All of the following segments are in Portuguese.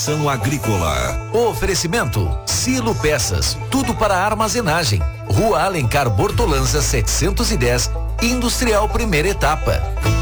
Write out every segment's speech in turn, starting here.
Cotação agrícola. Oferecimento Silo Peças, tudo para armazenagem. Rua Alencar Bortolanza 710, Industrial primeira etapa.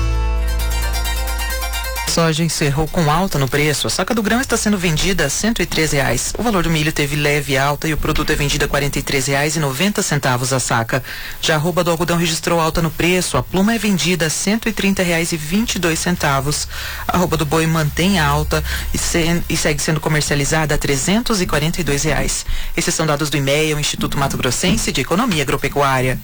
Soja encerrou com alta no preço. A saca do grão está sendo vendida a R$103. O valor do milho teve leve alta e o produto é vendido a R$43,90 a saca. Já a arroba do algodão registrou alta no preço. A pluma é vendida a R$130,22. A arroba do boi mantém alta e segue sendo comercializada a R$342. Esses são dados do IMEA, o Instituto Mato Grossense de Economia Agropecuária.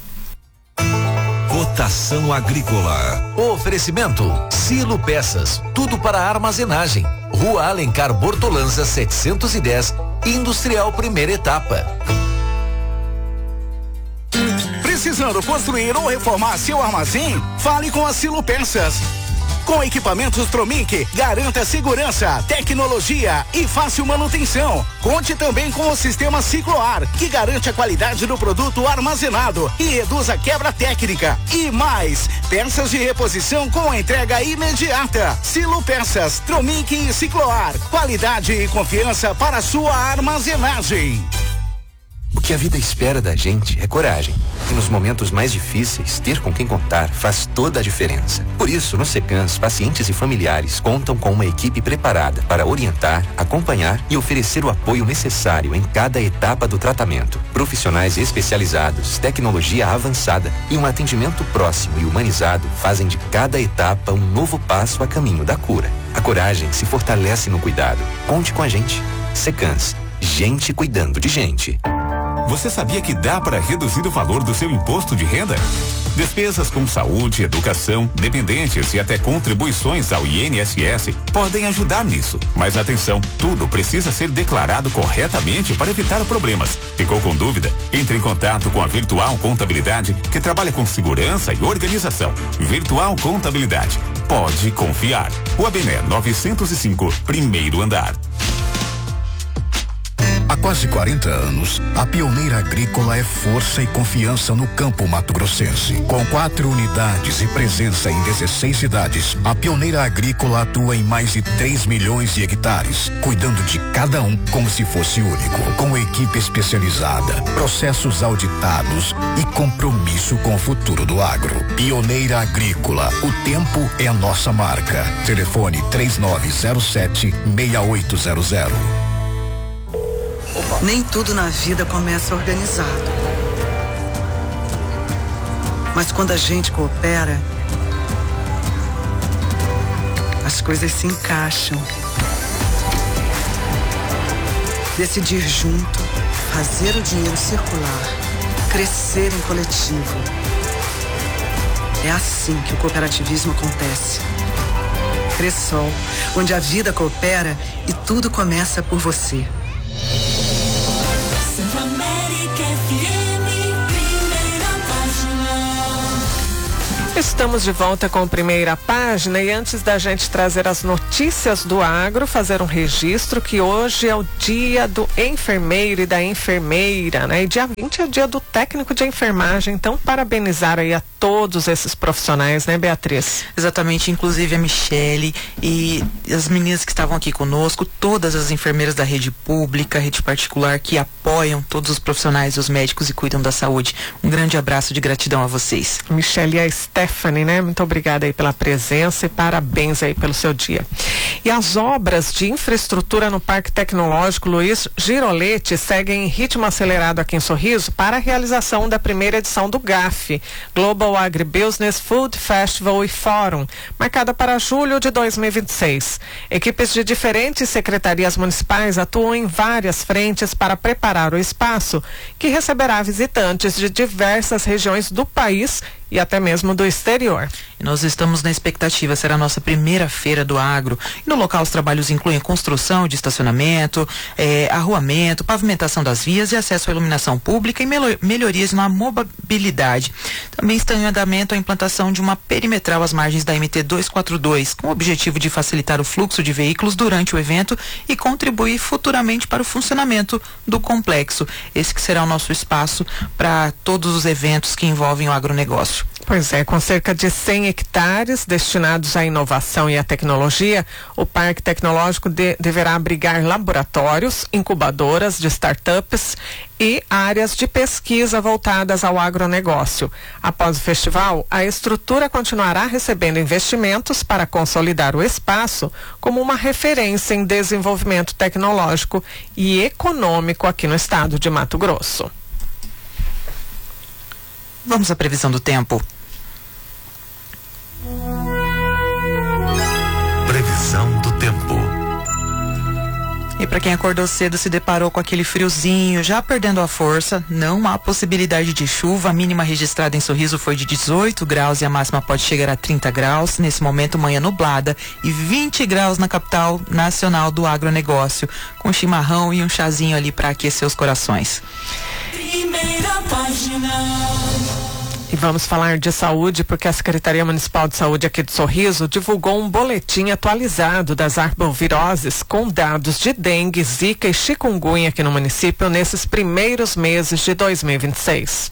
Cotação agrícola. Oferecimento Silo Peças, tudo para armazenagem. Rua Alencar Bortolanza 710, Industrial primeira etapa. Precisando construir ou reformar seu armazém? Fale com a Silo Peças. Com equipamentos Tromic, garanta segurança, tecnologia e fácil manutenção. Conte também com o sistema Cicloar, que garante a qualidade do produto armazenado e reduz a quebra técnica. E mais, peças de reposição com entrega imediata. Silo Peças, Tromic e Cicloar. Qualidade e confiança para a sua armazenagem. O que a vida espera da gente é coragem. E nos momentos mais difíceis, ter com quem contar faz toda a diferença. Por isso, no Secans, pacientes e familiares contam com uma equipe preparada para orientar, acompanhar e oferecer o apoio necessário em cada etapa do tratamento. Profissionais especializados, tecnologia avançada e um atendimento próximo e humanizado fazem de cada etapa um novo passo a caminho da cura. A coragem se fortalece no cuidado. Conte com a gente. Secans, gente cuidando de gente. Você sabia que dá para reduzir o valor do seu imposto de renda? Despesas com saúde, educação, dependentes e até contribuições ao INSS podem ajudar nisso. Mas atenção, tudo precisa ser declarado corretamente para evitar problemas. Ficou com dúvida? Entre em contato com a Virtual Contabilidade, que trabalha com segurança e organização. Virtual Contabilidade. Pode confiar. O Abené 905, primeiro andar. Há quase 40 anos, a Pioneira Agrícola é força e confiança no campo mato-grossense. Com 4 unidades e presença em 16 cidades, a Pioneira Agrícola atua em mais de 3 milhões de hectares, cuidando de cada um como se fosse único. Com equipe especializada, processos auditados e compromisso com o futuro do agro. Pioneira Agrícola, o tempo é a nossa marca. Telefone 3907-6800. Nem tudo na vida começa organizado. Mas quando a gente coopera, as coisas se encaixam. Decidir junto, fazer o dinheiro circular, crescer em coletivo. É assim que o cooperativismo acontece. Cressol, onde a vida coopera e tudo começa por você. Estamos de volta com a primeira página e antes da gente trazer as notícias do agro, fazer um registro que hoje é o dia do enfermeiro e da enfermeira, né? E dia 20 é o dia do técnico de enfermagem, então parabenizar aí a todos esses profissionais, né, Beatriz? Exatamente, inclusive a Michele e as meninas que estavam aqui conosco, todas as enfermeiras da rede pública, rede particular, que apoiam todos os profissionais, os médicos e cuidam da saúde. Um grande abraço de gratidão a vocês. Michele e a Stephanie, né? Muito obrigada aí pela presença e parabéns aí pelo seu dia. E as obras de infraestrutura no Parque Tecnológico Luiz Giroletti seguem em ritmo acelerado aqui em Sorriso para a realização da primeira edição do GAF, Global Agribusiness Food Festival e Fórum, marcada para julho de 2026. Equipes de diferentes secretarias municipais atuam em várias frentes para preparar o espaço, que receberá visitantes de diversas regiões do país e até mesmo do exterior. E nós estamos na expectativa, será a nossa primeira feira do agro. E no local os trabalhos incluem construção de estacionamento, arruamento, pavimentação das vias e acesso à iluminação pública e melhorias na mobilidade. Também está em andamento a implantação de uma perimetral às margens da MT 242, com o objetivo de facilitar o fluxo de veículos durante o evento e contribuir futuramente para o funcionamento do complexo. Esse que será o nosso espaço para todos os eventos que envolvem o agronegócio. Pois é, com cerca de 100 hectares destinados à inovação e à tecnologia, o Parque Tecnológico deverá abrigar laboratórios, incubadoras de startups e áreas de pesquisa voltadas ao agronegócio. Após o festival, a estrutura continuará recebendo investimentos para consolidar o espaço como uma referência em desenvolvimento tecnológico e econômico aqui no estado de Mato Grosso. Vamos à previsão do tempo. Previsão do tempo. E para quem acordou cedo se deparou com aquele friozinho, já perdendo a força, não há possibilidade de chuva. A mínima registrada em Sorriso foi de 18 graus e a máxima pode chegar a 30 graus. Nesse momento, manhã nublada e 20 graus na capital nacional do agronegócio, com chimarrão e um chazinho ali para aquecer os corações. Primeira página. E vamos falar de saúde, porque a Secretaria Municipal de Saúde aqui de Sorriso divulgou um boletim atualizado das arboviroses com dados de dengue, zika e chikungunya aqui no município nesses primeiros meses de 2026.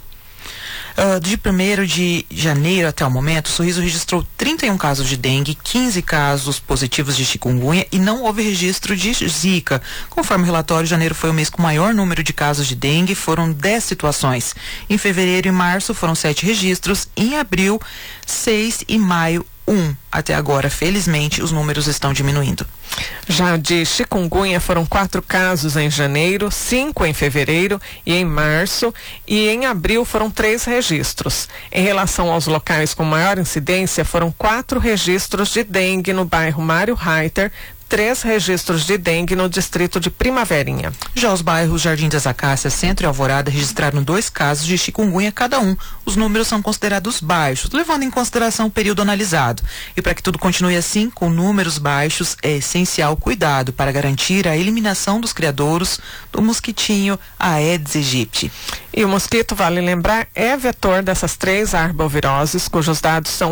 De 1º de janeiro até o momento, o Sorriso registrou 31 casos de dengue, 15 casos positivos de chikungunya e não houve registro de zika. Conforme o relatório, janeiro foi o mês com o maior número de casos de dengue, foram 10 situações. Em fevereiro e março foram 7 registros, em abril 6 e maio 1. Até agora, felizmente, os números estão diminuindo. Já de chikungunya foram 4 casos em janeiro, 5 em fevereiro e em março, e em abril foram 3 registros. Em relação aos locais com maior incidência, foram 4 registros de dengue no bairro Mário Reiter, 3 registros de dengue no distrito de Primaverinha. Já os bairros Jardim das Acácias, Centro e Alvorada registraram 2 casos de chikungunya cada um. Os números são considerados baixos, levando em consideração o período analisado. E para que tudo continue assim, com números baixos, é essencial cuidado para garantir a eliminação dos criadouros do mosquitinho Aedes aegypti. E o mosquito, vale lembrar, é vetor dessas 3 arboviroses, cujos dados são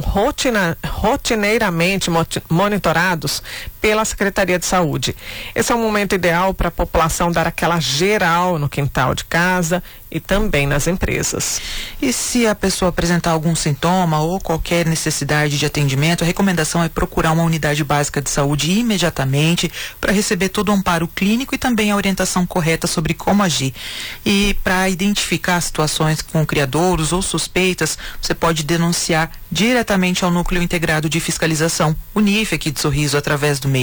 rotineiramente monitorados pela Secretaria de Saúde. Esse é o momento ideal para a população dar aquela geral no quintal de casa e também nas empresas. E se a pessoa apresentar algum sintoma ou qualquer necessidade de atendimento, a recomendação é procurar uma unidade básica de saúde imediatamente para receber todo o amparo clínico e também a orientação correta sobre como agir. E para identificar situações com criadouros ou suspeitas, você pode denunciar diretamente ao Núcleo Integrado de Fiscalização, o NIF aqui de Sorriso, através do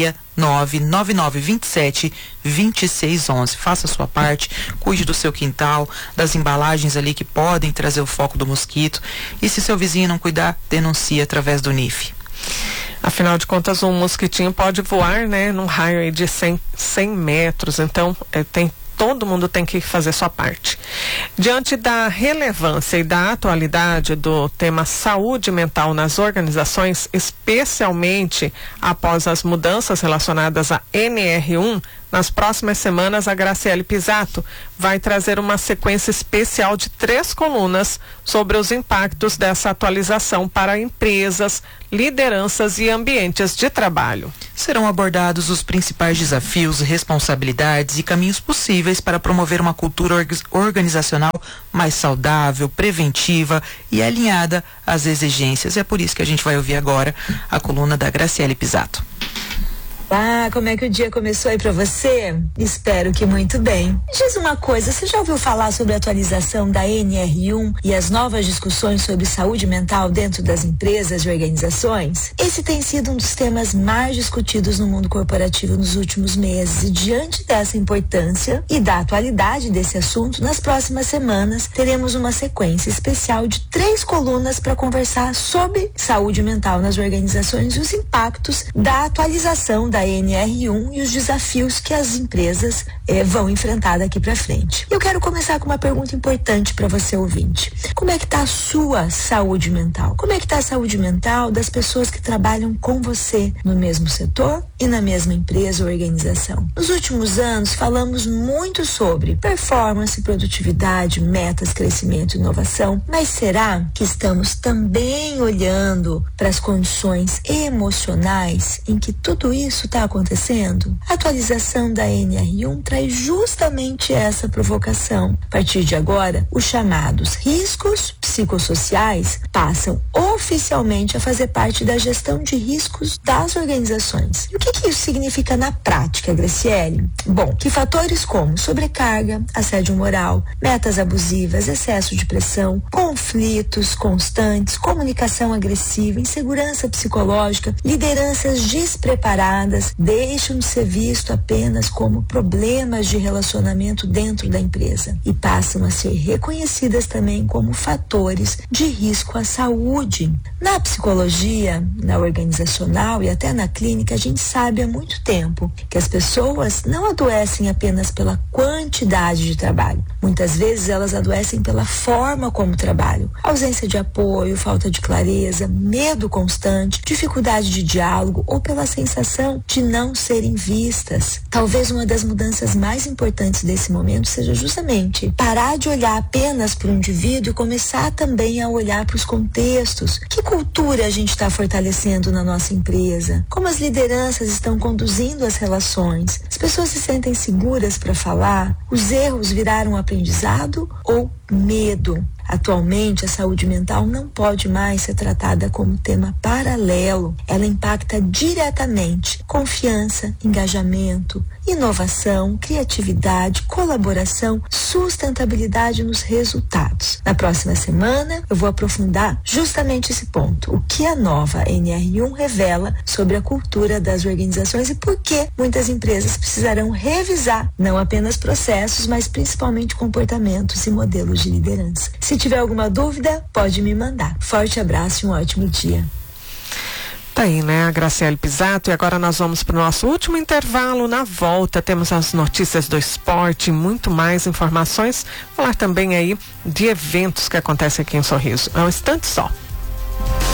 66999272611. Faça a sua parte, cuide do seu quintal, das embalagens ali que podem trazer o foco do mosquito. E se seu vizinho não cuidar, denuncie através do NIF. Afinal de contas, um mosquitinho pode voar, né, num raio aí de 100 metros. Então, todo mundo tem que fazer sua parte. Diante da relevância e da atualidade do tema saúde mental nas organizações, especialmente após as mudanças relacionadas à NR1, nas próximas semanas, a Graciele Pisato vai trazer uma sequência especial de 3 colunas sobre os impactos dessa atualização para empresas, lideranças e ambientes de trabalho. Serão abordados os principais desafios, responsabilidades e caminhos possíveis para promover uma cultura organizacional mais saudável, preventiva e alinhada às exigências. E é por isso que a gente vai ouvir agora a coluna da Graciele Pisato. Ah, como é que o dia começou aí pra você? Espero que muito bem. Diz uma coisa, você já ouviu falar sobre a atualização da NR1 e as novas discussões sobre saúde mental dentro das empresas e organizações? Esse tem sido um dos temas mais discutidos no mundo corporativo nos últimos meses e diante dessa importância e da atualidade desse assunto, nas próximas semanas teremos uma sequência especial de 3 colunas para conversar sobre saúde mental nas organizações e os impactos da atualização da NR1 e os desafios que as empresas vão enfrentar daqui para frente. Eu quero começar com uma pergunta importante para você, ouvinte. Como é que está a sua saúde mental? Como é que está a saúde mental das pessoas que trabalham com você no mesmo setor e na mesma empresa ou organização? Nos últimos anos, falamos muito sobre performance, produtividade, metas, crescimento e inovação, mas será que estamos também olhando para as condições emocionais em que tudo isso está acontecendo? A atualização da NR1 traz justamente essa provocação. A partir de agora, os chamados riscos psicossociais passam oficialmente a fazer parte da gestão de riscos das organizações. E o que isso significa na prática, Graciele? Bom, que fatores como sobrecarga, assédio moral, metas abusivas, excesso de pressão, conflitos constantes, comunicação agressiva, insegurança psicológica, lideranças despreparadas deixam de ser visto apenas como problemas de relacionamento dentro da empresa e passam a ser reconhecidas também como fatores de risco à saúde. Na psicologia, na organizacional e até na clínica, a gente sabe há muito tempo que as pessoas não adoecem apenas pela quantidade de trabalho. Muitas vezes elas adoecem pela forma como trabalham. Ausência de apoio, falta de clareza, medo constante, dificuldade de diálogo ou pela sensação de não serem vistas. Talvez uma das mudanças mais importantes desse momento seja justamente parar de olhar apenas para o indivíduo e começar também a olhar para os contextos. Que cultura a gente está fortalecendo na nossa empresa? Como as lideranças estão conduzindo as relações? As pessoas se sentem seguras para falar? Os erros viraram aprendizado ou medo? Atualmente, a saúde mental não pode mais ser tratada como tema paralelo. Ela impacta diretamente confiança, engajamento, inovação, criatividade, colaboração, sustentabilidade nos resultados. Na próxima semana, eu vou aprofundar justamente esse ponto. O que a nova NR1 revela sobre a cultura das organizações e por que muitas empresas precisarão revisar não apenas processos, mas principalmente comportamentos e modelos de liderança. Se tiver alguma dúvida, pode me mandar. Forte abraço e um ótimo dia. Tá aí, né, a Graciele Pisato, e agora nós vamos para o nosso último intervalo. Na volta temos as notícias do esporte, muito mais informações, falar também aí de eventos que acontecem aqui em Sorriso. É um instante só.